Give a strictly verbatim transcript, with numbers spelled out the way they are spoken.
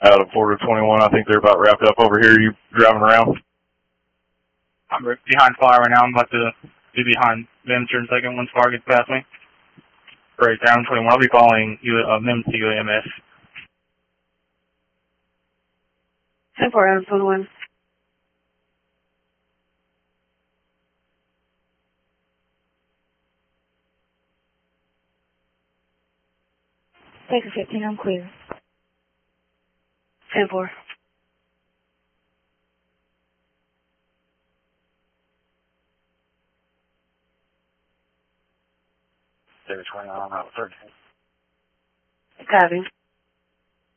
out of Florida twenty-one. I think they're about wrapped up over here. You driving around? I'm behind fire right now. I'm about to be behind Mims here in a second once fire gets past me. Great, down twenty-one. I'll be following you, uh, Mims to U A M S. ten four, Adam twenty-one. Take a fifteen, I'm clear. ten four. David twenty-nine, I'm out thirty. Copy.